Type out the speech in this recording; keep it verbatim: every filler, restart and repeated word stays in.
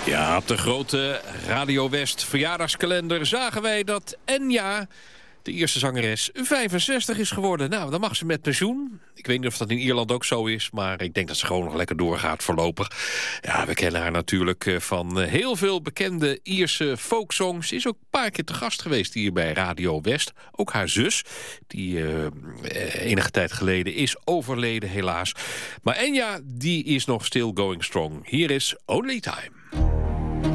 Ja, op de grote Radio West verjaardagskalender zagen wij dat Enya, de Ierse zangeres, vijfenzestig is geworden. Nou, dan mag ze met pensioen. Ik weet niet of dat in Ierland ook zo is, maar ik denk dat ze gewoon nog lekker doorgaat voorlopig. Ja, we kennen haar natuurlijk van heel veel bekende Ierse folksongs. Ze is ook een paar keer te gast geweest hier bij Radio West. Ook haar zus, die uh, enige tijd geleden is overleden helaas. Maar Enya, die is nog still going strong. Hier is Only Time.